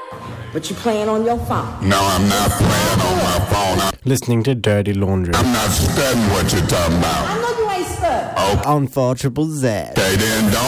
But you playing on your phone. No, I'm not playing on my phone. Listening to Dirty Laundry I'm not studying what you're talking about. I know you ain't stuck. Okay, on 4 Triple Z. then don't